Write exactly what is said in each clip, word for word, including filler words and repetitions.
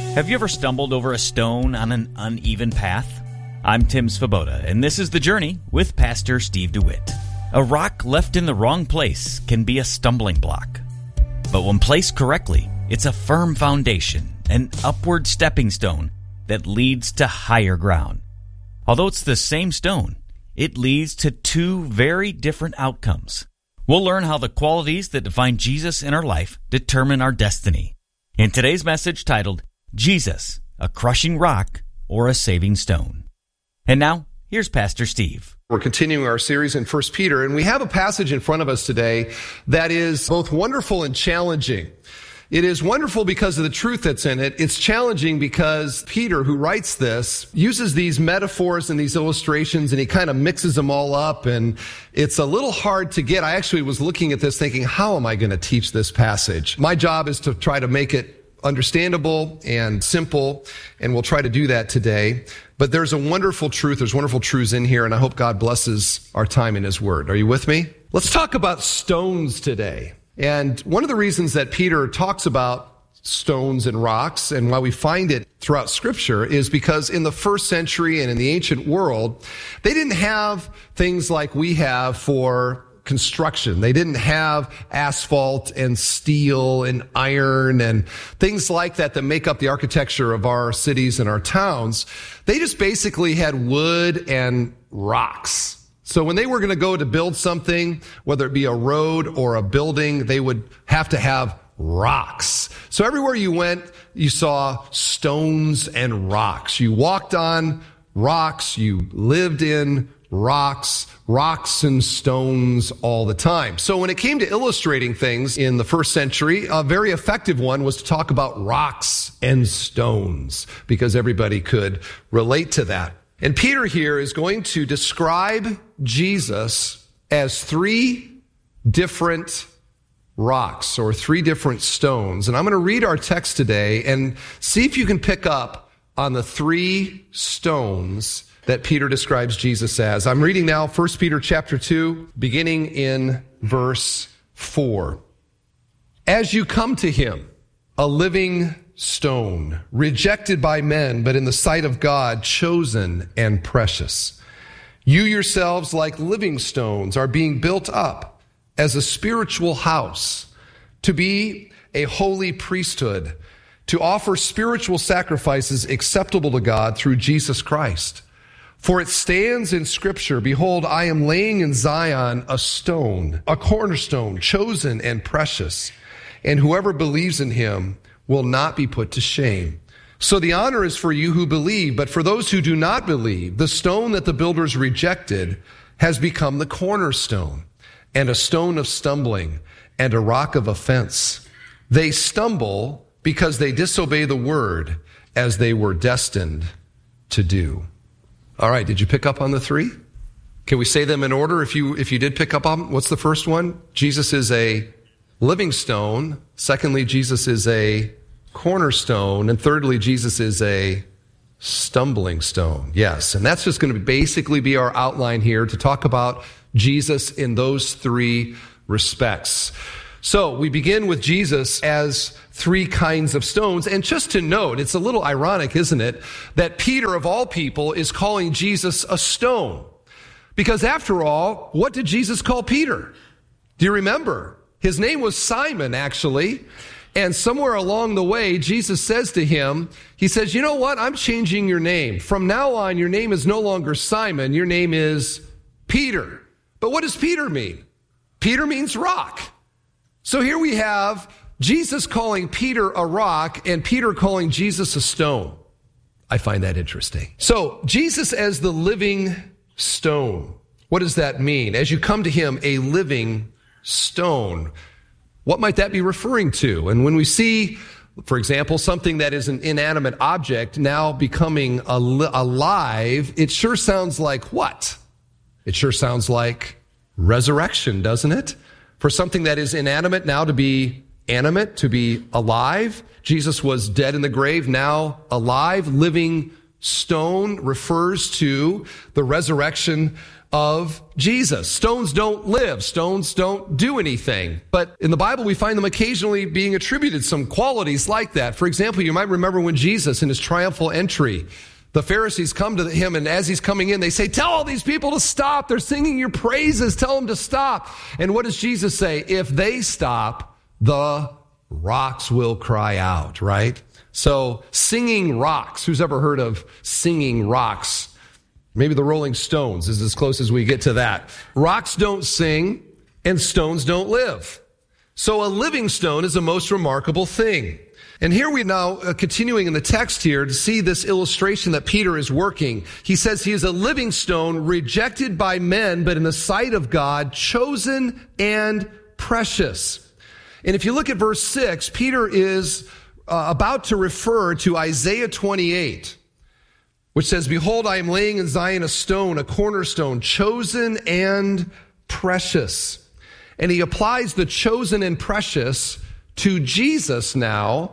Have you ever stumbled over a stone on an uneven path? I'm Tim Svoboda, and this is The Journey with Pastor Steve DeWitt. A rock left in the wrong place can be a stumbling block. But when placed correctly, it's a firm foundation, an upward stepping stone that leads to higher ground. Although it's the same stone, it leads to two very different outcomes. We'll learn how the qualities that define Jesus in our life determine our destiny. In today's message titled, Jesus, a crushing rock or a saving stone. And now, here's Pastor Steve. We're continuing our series in First Peter, and we have a passage in front of us today that is both wonderful and challenging. It is wonderful because of the truth that's in it. It's challenging because Peter, who writes this, uses these metaphors and these illustrations, and he kind of mixes them all up, and it's a little hard to get. I actually was looking at this thinking, how am I going to teach this passage? My job is to try to make it understandable and simple, and we'll try to do that today. But there's a wonderful truth, there's wonderful truths in here, and I hope God blesses our time in His Word. Are you with me? Let's talk about stones today. And one of the reasons that Peter talks about stones and rocks, and why we find it throughout Scripture, is because in the first century and in the ancient world, they didn't have things like we have for construction. They didn't have asphalt and steel and iron and things like that that make up the architecture of our cities and our towns. They just basically had wood and rocks. So when they were going to go to build something, whether it be a road or a building, they would have to have rocks. So everywhere you went, you saw stones and rocks. You walked on rocks. You lived in rocks, rocks and stones all the time. So when it came to illustrating things in the first century, a very effective one was to talk about rocks and stones, because everybody could relate to that. And Peter here is going to describe Jesus as three different rocks or three different stones. And I'm going to read our text today and see if you can pick up on the three stones that Peter describes Jesus as. I'm reading now First Peter chapter two, beginning in verse four. As you come to him, a living stone, rejected by men, but in the sight of God, chosen and precious. You yourselves, like living stones, are being built up as a spiritual house, to be a holy priesthood, to offer spiritual sacrifices acceptable to God through Jesus Christ. For it stands in Scripture, behold, I am laying in Zion a stone, a cornerstone, chosen and precious, and whoever believes in him will not be put to shame. So the honor is for you who believe, but for those who do not believe, the stone that the builders rejected has become the cornerstone, and a stone of stumbling, and a rock of offense. They stumble because they disobey the word, as they were destined to do. All right, did you pick up on the three? Can we say them in order if you if you did pick up on? What's the first one? Jesus is a living stone. Secondly, Jesus is a cornerstone. And thirdly, Jesus is a stumbling stone. Yes, and that's just going to basically be our outline here to talk about Jesus in those three respects. So we begin with Jesus as three kinds of stones. And just to note, it's a little ironic, isn't it, that Peter, of all people, is calling Jesus a stone. Because after all, what did Jesus call Peter? Do you remember? His name was Simon, actually. And somewhere along the way, Jesus says to him, he says, you know what? I'm changing your name. From now on, your name is no longer Simon. Your name is Peter. But what does Peter mean? Peter means rock. So here we have Jesus calling Peter a rock and Peter calling Jesus a stone. I find that interesting. So Jesus as the living stone. What does that mean? As you come to him, a living stone. What might that be referring to? And when we see, for example, something that is an inanimate object now becoming al- alive, it sure sounds like what? It sure sounds like resurrection, doesn't it? For something that is inanimate now to be animate, to be alive. Jesus was dead in the grave, now alive. Living stone refers to the resurrection of Jesus. Stones don't live. Stones don't do anything. But in the Bible, we find them occasionally being attributed some qualities like that. For example, you might remember when Jesus, in his triumphal entry, the Pharisees come to him, and as he's coming in, they say, tell all these people to stop. They're singing your praises. Tell them to stop. And what does Jesus say? If they stop, the rocks will cry out, right? So singing rocks. Who's ever heard of singing rocks? Maybe the Rolling Stones is as close as we get to that. Rocks don't sing and stones don't live. So a living stone is a most remarkable thing. And here we now, uh, continuing in the text here, to see this illustration that Peter is working. He says he is a living stone, rejected by men, but in the sight of God, chosen and precious. And if you look at verse six, Peter is uh, about to refer to Isaiah twenty-eight, which says, behold, I am laying in Zion a stone, a cornerstone, chosen and precious. And he applies the chosen and precious to Jesus now.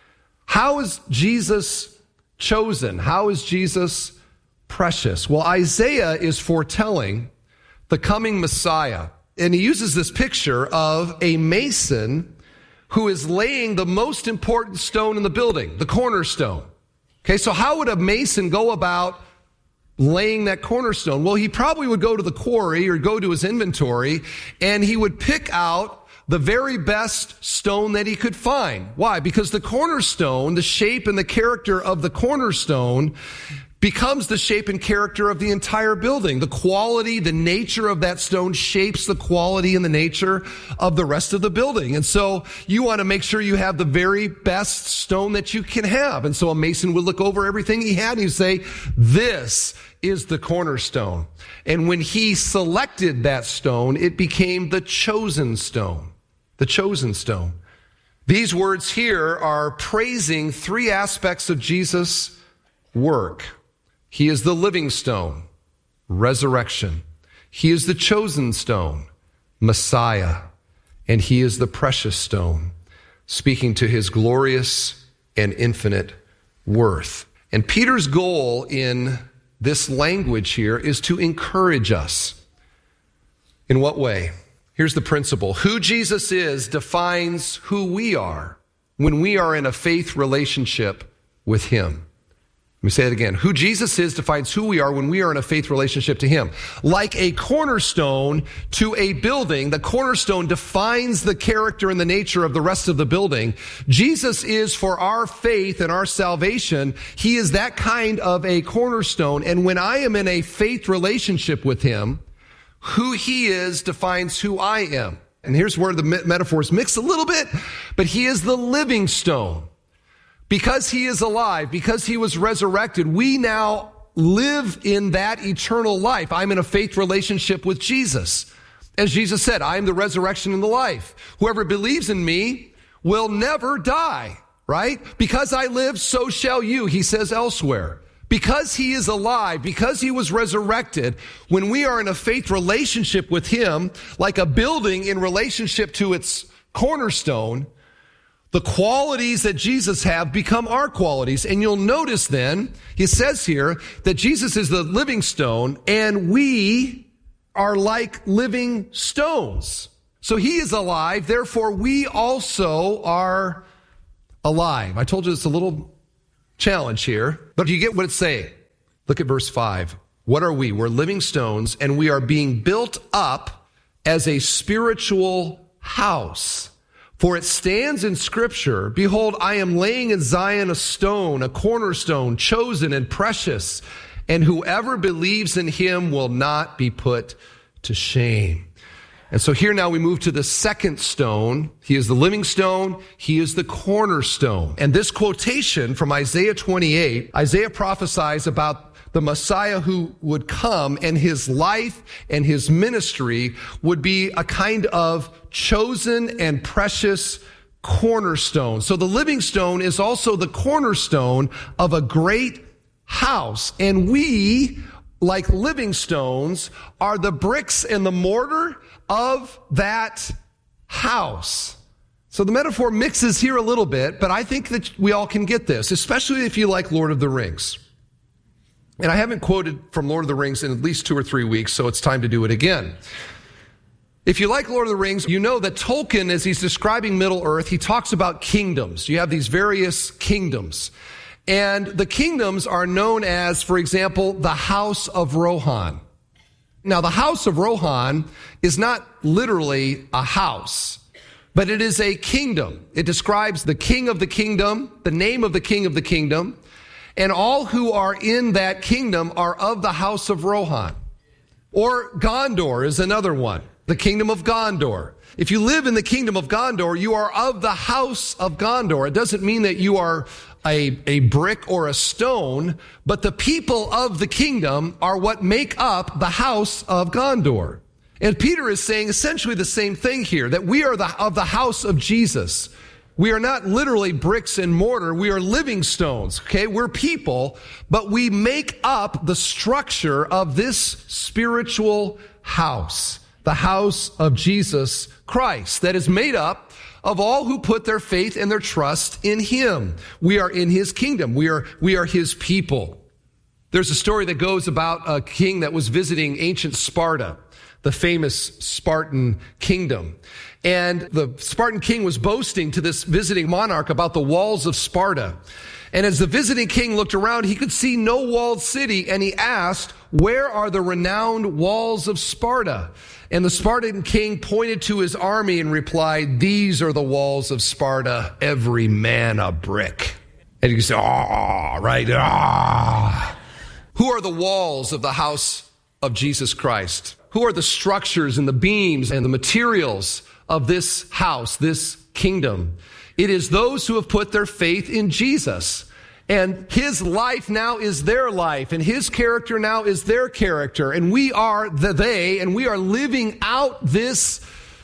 How is Jesus chosen? How is Jesus precious? Well, Isaiah is foretelling the coming Messiah. And he uses this picture of a mason who is laying the most important stone in the building, the cornerstone. Okay, so how would a mason go about laying that cornerstone? Well, he probably would go to the quarry or go to his inventory, and he would pick out the very best stone that he could find. Why? Because the cornerstone, the shape and the character of the cornerstone becomes the shape and character of the entire building. The quality, the nature of that stone shapes the quality and the nature of the rest of the building. And so you want to make sure you have the very best stone that you can have. And so a mason would look over everything he had and he'd say, this is the cornerstone. And when he selected that stone, it became the chosen stone. The chosen stone. These words here are praising three aspects of Jesus' work. He is the living stone, resurrection. He is the chosen stone, Messiah. And he is the precious stone, speaking to his glorious and infinite worth. And Peter's goal in this language here is to encourage us. In what way? Here's the principle. Who Jesus is defines who we are when we are in a faith relationship with him. Let me say it again. Who Jesus is defines who we are when we are in a faith relationship to him. Like a cornerstone to a building, the cornerstone defines the character and the nature of the rest of the building. Jesus is for our faith and our salvation. He is that kind of a cornerstone. And when I am in a faith relationship with him, who he is defines who I am. And here's where the metaphors mix a little bit, but he is the living stone. Because he is alive, because he was resurrected, we now live in that eternal life. I'm in a faith relationship with Jesus. As Jesus said, I am the resurrection and the life. Whoever believes in me will never die, right? Because I live, so shall you, he says elsewhere. Because he is alive, because he was resurrected, when we are in a faith relationship with him, like a building in relationship to its cornerstone, the qualities that Jesus have become our qualities. And you'll notice then, he says here that Jesus is the living stone and we are like living stones. So he is alive, therefore we also are alive. I told you it's a little challenge here, but you get what it's saying. Look at verse five. What are we? We're living stones and we are being built up as a spiritual house. For it stands in Scripture, behold, I am laying in Zion a stone, a cornerstone, chosen and precious, and whoever believes in him will not be put to shame. And so here now we move to the second stone. He is the living stone. He is the cornerstone. And this quotation from Isaiah twenty-eight, Isaiah prophesies about the Messiah who would come, and his life and his ministry would be a kind of chosen and precious cornerstone. So the living stone is also the cornerstone of a great house. And we, like living stones, are the bricks and the mortar of that house. So the metaphor mixes here a little bit, but I think that we all can get this, especially if you like Lord of the Rings. And I haven't quoted from Lord of the Rings in at least two or three weeks, so it's time to do it again. If you like Lord of the Rings, you know that Tolkien, as he's describing Middle-earth, he talks about kingdoms. You have these various kingdoms. And the kingdoms are known as, for example, the House of Rohan. Now, the House of Rohan is not literally a house, but it is a kingdom. It describes the king of the kingdom, the name of the king of the kingdom, and all who are in that kingdom are of the House of Rohan. Or Gondor is another one, the kingdom of Gondor. If you live in the kingdom of Gondor, you are of the House of Gondor. It doesn't mean that you are a, a brick or a stone, but the people of the kingdom are what make up the House of Gondor. And Peter is saying essentially the same thing here, that we are the, of the house of Jesus. We are not literally bricks and mortar. We are living stones, okay? We're people, but we make up the structure of this spiritual house, the house of Jesus Christ, that is made up of all who put their faith and their trust in him. We are in his kingdom. We are, we are his people. There's a story that goes about a king that was visiting ancient Sparta, the famous Spartan kingdom. And the Spartan king was boasting to this visiting monarch about the walls of Sparta. And as the visiting king looked around, he could see no walled city, and he asked, "Where are the renowned walls of Sparta?" And the Spartan king pointed to his army and replied, "These are the walls of Sparta, every man a brick." And you can say, "Ah, right, ah." Who are the walls of the house of Jesus Christ? Who are the structures and the beams and the materials of this house, this kingdom? It is those who have put their faith in Jesus. And his life now is their life, and his character now is their character. And we are the they, and we are living out this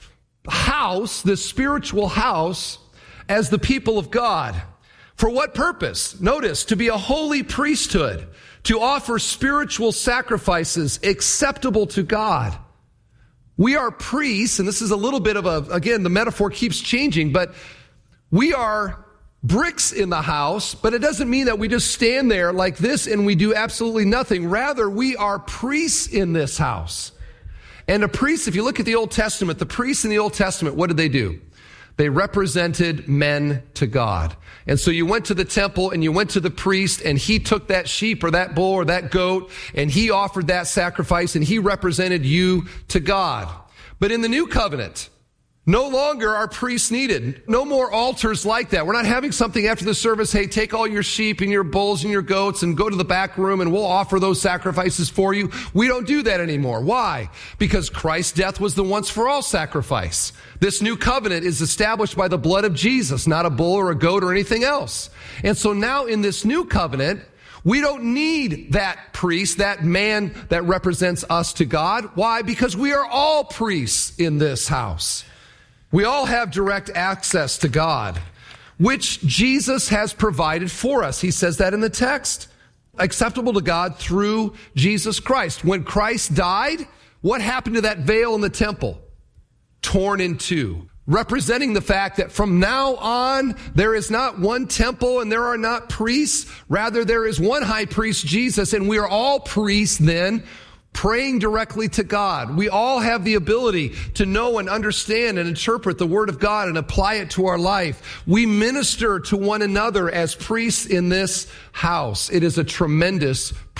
house, this spiritual house, as the people of God. For what purpose? Notice, to be a holy priesthood, to offer spiritual sacrifices acceptable to God. We are priests, and this is a little bit of a, again, the metaphor keeps changing, but we are bricks in the house, but it doesn't mean that we just stand there like this and we do absolutely nothing. Rather, we are priests in this house. And a priest, if you look at the Old Testament, the priests in the Old Testament, what did they do? They represented men to God. And so you went to the temple and you went to the priest, and he took that sheep or that bull or that goat and he offered that sacrifice, and he represented you to God. But in the new covenant, no longer are priests needed. No more altars like that. We're not having something after the service, hey, take all your sheep and your bulls and your goats and go to the back room and we'll offer those sacrifices for you. We don't do that anymore. Why? Because Christ's death was the once for all sacrifice. This new covenant is established by the blood of Jesus, not a bull or a goat or anything else. And so now in this new covenant, we don't need that priest, that man that represents us to God. Why? Because we are all priests in this house. We all have direct access to God, which Jesus has provided for us. He says that in the text. Acceptable to God through Jesus Christ. When Christ died, what happened to that veil in the temple? Torn in two, representing the fact that from now on, there is not one temple and there are not priests. Rather, there is one high priest, Jesus, and we are all priests then, praying directly to God. We all have the ability to know and understand and interpret the Word of God and apply it to our life. We minister to one another as priests in this house. It is a tremendous